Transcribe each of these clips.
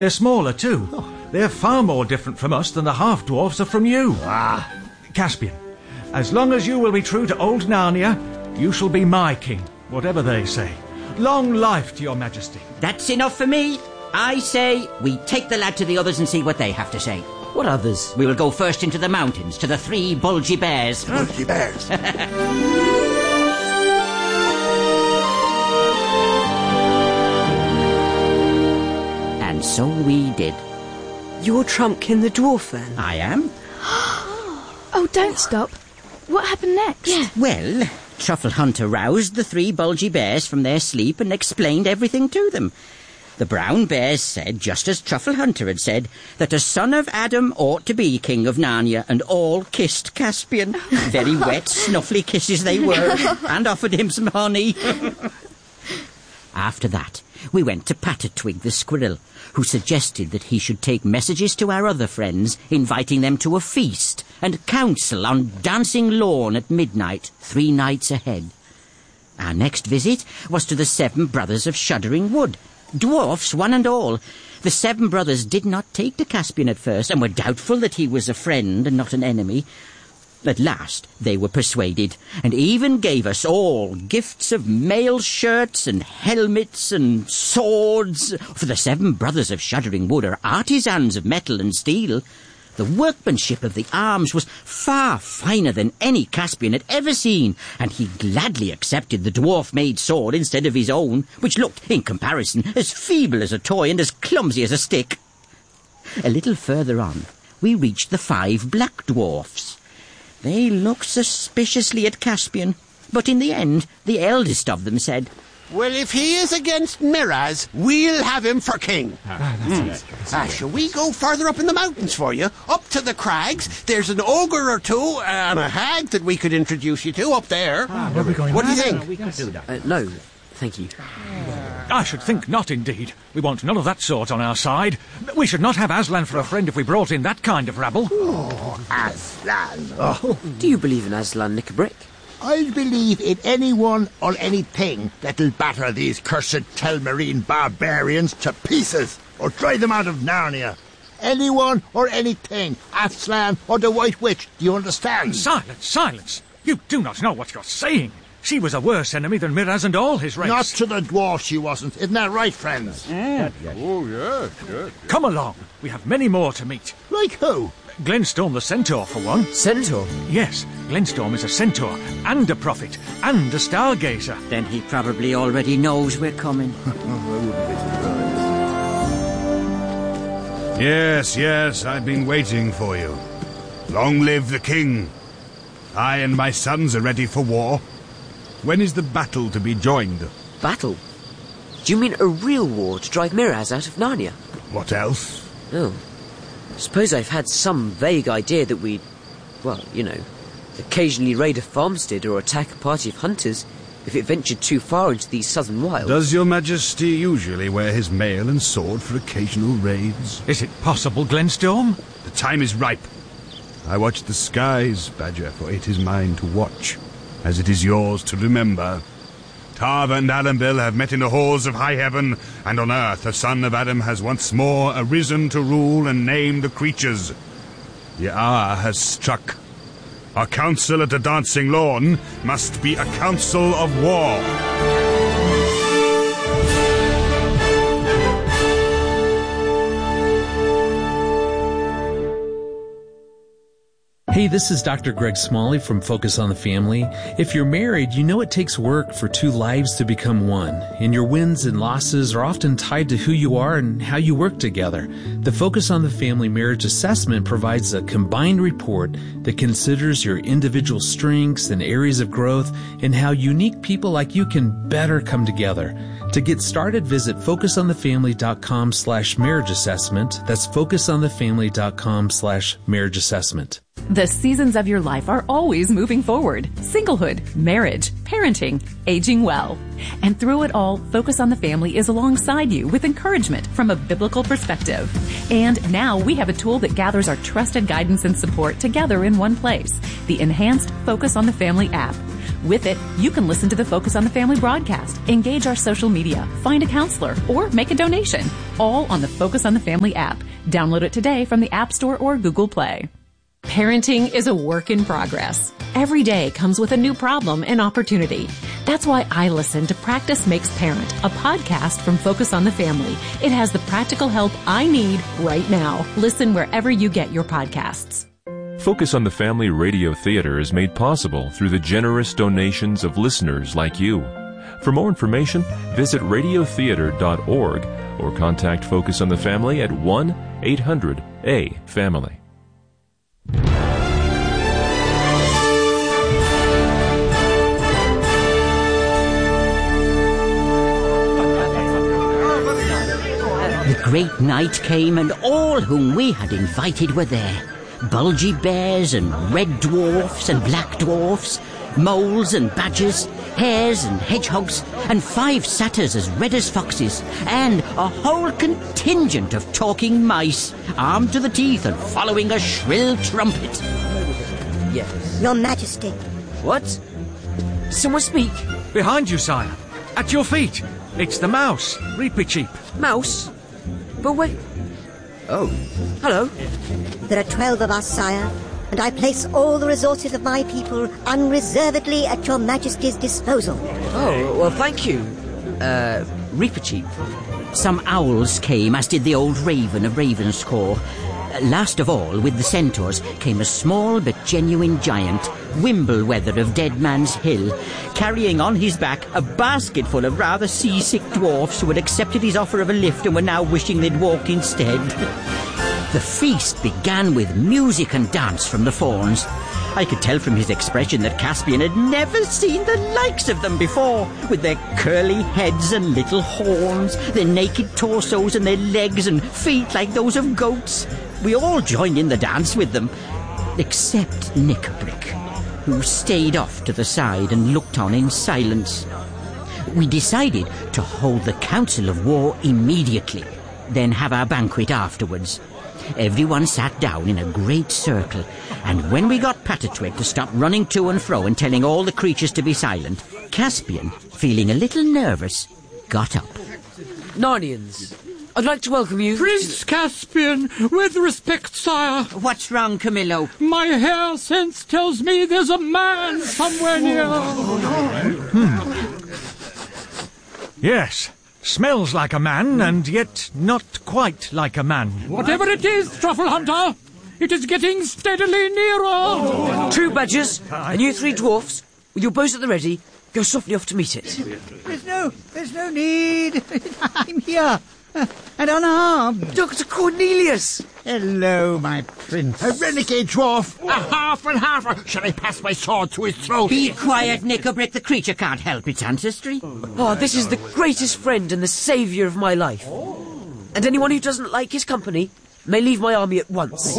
They're smaller too. They're far more different from us than the half-dwarfs are from you. Caspian, as long as you will be true to old Narnia, you shall be my king, whatever they say. Long life to your majesty. That's enough for me. I say we take the lad to the others and see what they have to say. What others? We will go first into the mountains, to the 3 bulgy bears. Bulgy bears. And so we did. You're Trumpkin the dwarf, then? I am. Oh, don't stop. What happened next? Yeah. Well, Truffle Hunter roused the 3 bulgy bears from their sleep and explained everything to them. The brown bears said, just as Truffle Hunter had said, that a son of Adam ought to be king of Narnia, and all kissed Caspian. Very wet, snuffly kisses they were, and offered him some honey. After that, we went to Pattertwig the squirrel, who suggested that he should take messages to our other friends, inviting them to a feast and council on Dancing Lawn at midnight, 3 nights ahead. Our next visit was to the 7 brothers of Shuddering Wood, dwarfs one and all. The 7 brothers did not take to Caspian at first, and were doubtful that he was a friend and not an enemy. At last they were persuaded, and even gave us all gifts of mail shirts and helmets and swords, for the 7 brothers of Shuddering Wood are artisans of metal and steel. The workmanship of the arms was far finer than any Caspian had ever seen, and he gladly accepted the dwarf-made sword instead of his own, which looked, in comparison, as feeble as a toy and as clumsy as a stick. A little further on, we reached the 5 black dwarfs. They looked suspiciously at Caspian, but in the end, the eldest of them said, Well, if he is against Miraz, we'll have him for king. Shall we go further up in the mountains for you? Up to the crags. There's an ogre or 2 and a hag that we could introduce you to up there. What do you think? No, thank you. I should think not, indeed. We want none of that sort on our side. We should not have Aslan for a friend if we brought in that kind of rabble. Aslan. Do you believe in Aslan, Nickabrick? I believe in anyone or anything that'll batter these cursed Telmarine barbarians to pieces or drive them out of Narnia. Anyone or anything, Aslan or the White Witch, do you understand? Silence, silence! You do not know what you're saying. She was a worse enemy than Miraz and all his race. Not to the dwarf she wasn't. Isn't that right, friends? Oh, yes. Come along. We have many more to meet. Like who? Glenstorm the Centaur, for one. Centaur? Yes, Glenstorm is a centaur, and a prophet, and a stargazer. Then he probably already knows we're coming. Yes, I've been waiting for you. Long live the king. I and my sons are ready for war. When is the battle to be joined? Battle? Do you mean a real war to drive Miraz out of Narnia? What else? Oh. Suppose I've had some vague idea that we'd, occasionally raid a farmstead or attack a party of hunters if it ventured too far into these southern wilds. Does your majesty usually wear his mail and sword for occasional raids? Is it possible, Glenstorm? The time is ripe. I watch the skies, Badger, for it is mine to watch, as it is yours to remember. Tarva and Alambil have met in the halls of high heaven, and on earth a son of Adam has once more arisen to rule and name the creatures. The hour has struck. Our council at the Dancing Lawn must be a council of war. Hey, this is Dr. Greg Smalley from Focus on the Family. If you're married, you know it takes work for 2 lives to become one, and your wins and losses are often tied to who you are and how you work together. The Focus on the Family Marriage Assessment provides a combined report that considers your individual strengths and areas of growth and how unique people like you can better come together. To get started, visit focusonthefamily.com/marriage assessment. That's focusonthefamily.com/marriage assessment. The seasons of your life are always moving forward. Singlehood, marriage, parenting, aging well. And through it all, Focus on the Family is alongside you with encouragement from a biblical perspective. And now we have a tool that gathers our trusted guidance and support together in one place, the enhanced Focus on the Family app. With it, you can listen to the Focus on the Family broadcast, engage our social media, find a counselor, or make a donation. All on the Focus on the Family app. Download it today from the App Store or Google Play. Parenting is a work in progress. Every day comes with a new problem and opportunity. That's why I listen to Practice Makes Parent, a podcast from Focus on the Family. It has the practical help I need right now. Listen wherever you get your podcasts. Focus on the Family Radio Theater is made possible through the generous donations of listeners like you. For more information, visit radiotheater.org or contact Focus on the Family at 1-800-A-FAMILY. The great night came, and all whom we had invited were there. Bulgy bears and red dwarfs and black dwarfs, moles and badgers, hares and hedgehogs, and 5 satyrs as red as foxes, and a whole contingent of talking mice, armed to the teeth and following a shrill trumpet. Yes. Your Majesty. What? Someone speak? Behind you, sire. At your feet. It's the mouse, Reepicheep. Mouse? But wait... Oh. Hello. There are 12 of us, sire, and I place all the resources of my people unreservedly at your Majesty's disposal. Oh, well, thank you, Reepicheep. Some owls came, as did the old raven of Ravenscaw. Last of all, with the centaurs, came a small but genuine giant, Wimbleweather of Dead Man's Hill, carrying on his back a basket full of rather seasick dwarfs who had accepted his offer of a lift and were now wishing they'd walk instead. The feast began with music and dance from the fauns. I could tell from his expression that Caspian had never seen the likes of them before, with their curly heads and little horns, their naked torsos and their legs and feet like those of goats. We all joined in the dance with them, except Nickabrick, who stayed off to the side and looked on in silence. We decided to hold the Council of War immediately, then have our banquet afterwards. Everyone sat down in a great circle, and when we got Patatwig to stop running to and fro and telling all the creatures to be silent, Caspian, feeling a little nervous, got up. Narnians, I'd like to welcome you... Prince Caspian, with respect, sire. What's wrong, Camillo? My hair sense tells me there's a man somewhere near. Yes. Smells like a man, and yet not quite like a man. Whatever it is, Truffle Hunter, it is getting steadily nearer. 2 badgers, and you 3 dwarfs, with your bows at the ready, go softly off to meet it. There's no need. I'm here, and unarmed. Dr. Cornelius! Hello, my prince. A renegade dwarf, a half and half. Shall I pass my sword through his throat? Be quiet, Nickabrick. The creature can't help its ancestry. Oh, this is the greatest friend and the saviour of my life. And anyone who doesn't like his company may leave my army at once.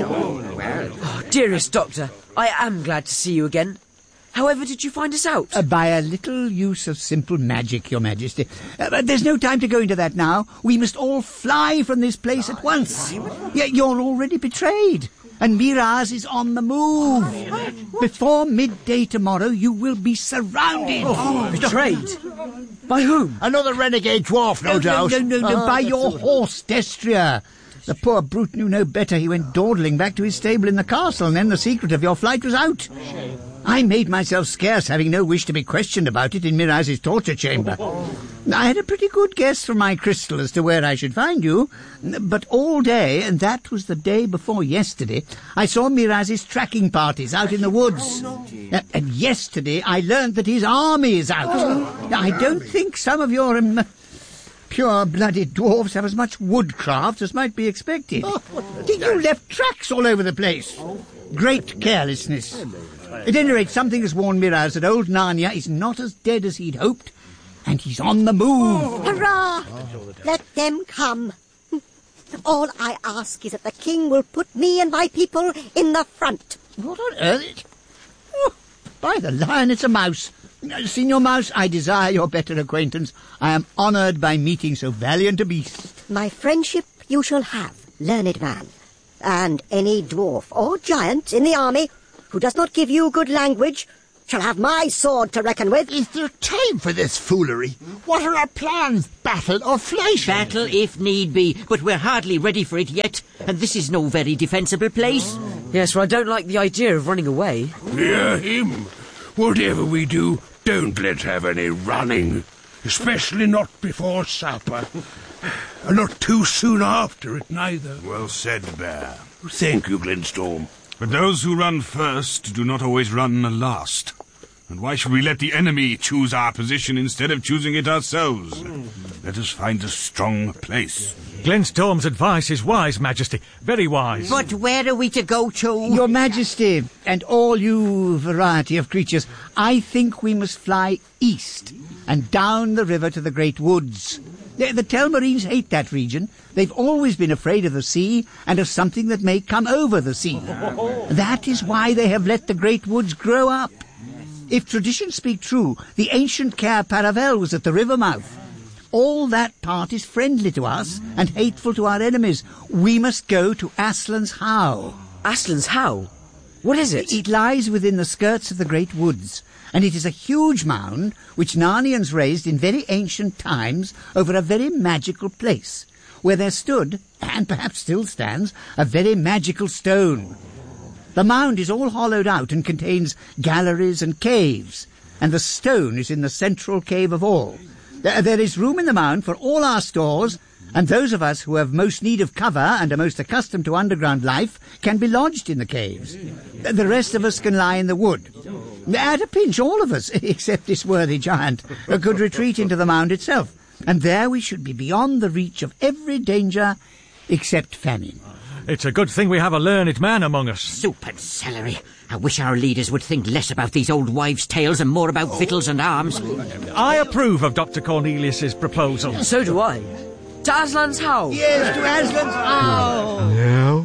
Oh, dearest Doctor, I am glad to see you again. However did you find us out? By a little use of simple magic, Your Majesty. But there's no time to go into that now. We must all fly from this place at once. You're already betrayed, and Miraz is on the move. Before midday tomorrow, you will be surrounded. Betrayed? By whom? Another renegade dwarf, no doubt. No, by your horse, Destria. The poor brute knew no better. He went dawdling back to his stable in the castle, and then the secret of your flight was out. I made myself scarce, having no wish to be questioned about it in Miraz's torture chamber. I had a pretty good guess from my crystal as to where I should find you, but all day, and that was the day before yesterday, I saw Miraz's tracking parties out in the woods. And yesterday I learned that his army is out. I don't think some of your pure-blooded dwarfs have as much woodcraft as might be expected. You left tracks all over the place. Great carelessness. At any rate, something has warned Miraz that old Narnia is not as dead as he'd hoped, and he's on the move. Hurrah! Let them come. All I ask is that the king will put me and my people in the front. What on earth? Oh, by the lion, it's a mouse. Signor Mouse, I desire your better acquaintance. I am honoured by meeting so valiant a beast. My friendship you shall have, learned man. And any dwarf or giant in the army who does not give you good language shall have my sword to reckon with. Is there time for this foolery? What are our plans? Battle or flight? Battle if need be, but we're hardly ready for it yet, and this is no very defensible place. Yes, well, I don't like the idea of running away. Hear him. Whatever we do, don't let's have any running. Especially not before supper. And not too soon after it, neither. Well said, Bear. Thank you, Glennstorm. But those who run first do not always run last. And why should we let the enemy choose our position instead of choosing it ourselves? Let us find a strong place. Glennstorm's advice is wise, Majesty. Very wise. But where are we to go to? Your Majesty, and all you variety of creatures, I think we must fly east and down the river to the great woods. The Telmarines hate that region. They've always been afraid of the sea and of something that may come over the sea. That is why they have let the great woods grow up. If traditions speak true, the ancient Cair Paravel was at the river mouth. All that part is friendly to us and hateful to our enemies. We must go to Aslan's How. Aslan's How? What is it? It lies within the skirts of the great woods, and it is a huge mound which Narnians raised in very ancient times over a very magical place, where there stood, and perhaps still stands, a very magical stone. The mound is all hollowed out and contains galleries and caves, and the stone is in the central cave of all. There is room in the mound for all our stores, and those of us who have most need of cover and are most accustomed to underground life can be lodged in the caves. The rest of us can lie in the wood. At a pinch, all of us, except this worthy giant, could retreat into the mound itself, and there we should be beyond the reach of every danger except famine. It's a good thing we have a learned man among us. Soup and celery. I wish our leaders would think less about these old wives' tales and more about victuals and arms. I approve of Dr. Cornelius's proposal. So do I. To Aslan's How. Yes, to Aslan's How. Now,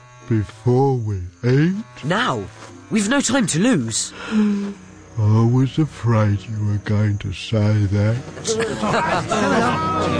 before we eat... Now. We've no time to lose. I was afraid you were going to say that.